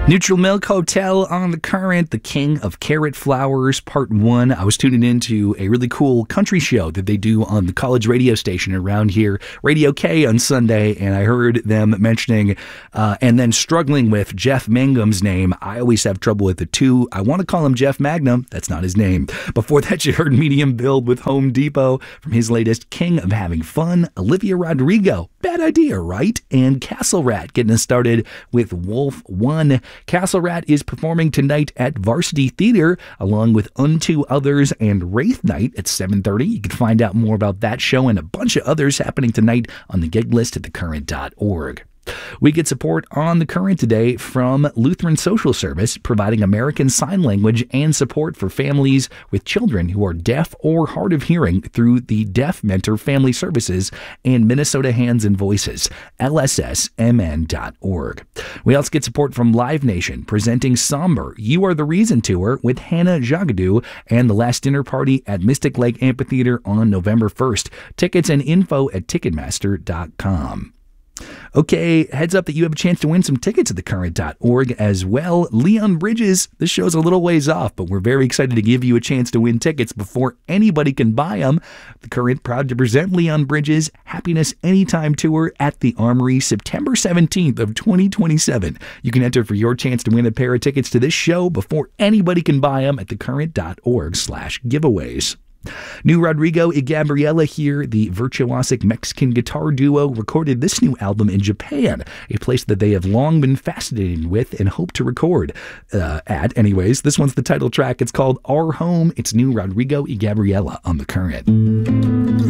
Neutral Milk Hotel on the Current, The King of Carrot Flowers, Part 1. I was tuning into a really cool country show that they do on the college radio station around here, Radio K, on Sunday, and I heard them mentioning and then struggling with Jeff Mangum's name. I always have trouble with the two. I want to call him Jeff Magnum. That's not his name. Before that, you heard Medium Build with Home Depot from his latest King of Having Fun, Olivia Rodrigo. Bad idea, right? And Castle Rat getting us started with Wolf One. Castle Rat is performing tonight at Varsity Theater along with Unto Others and Wraith Night at 7:30. You can find out more about that show and a bunch of others happening tonight on the gig list at thecurrent.org. We get support on The Current today from Lutheran Social Service, providing American Sign Language and support for families with children who are deaf or hard of hearing through the Deaf Mentor Family Services and Minnesota Hands and Voices, lssmn.org. We also get support from Live Nation, presenting Somber, You Are the Reason Tour with Hannah Jagadou and the Last Dinner Party at Mystic Lake Amphitheater on November 1st. Tickets and info at Ticketmaster.com. Okay, heads up that you have a chance to win some tickets at thecurrent.org as well. Leon Bridges, this show's a little ways off, but we're very excited to give you a chance to win tickets before anybody can buy them. The Current proud to present Leon Bridges' Happiness Anytime Tour at the Armory, September 17th of 2027. You can enter for your chance to win a pair of tickets to this show before anybody can buy them at thecurrent.org/giveaways. New Rodrigo y Gabriela here, the virtuosic Mexican guitar duo, recorded this new album in Japan, a place that they have long been fascinated with and hope to record at. Anyways, this one's the title track. It's called Our Home. It's New Rodrigo y Gabriela on The Current.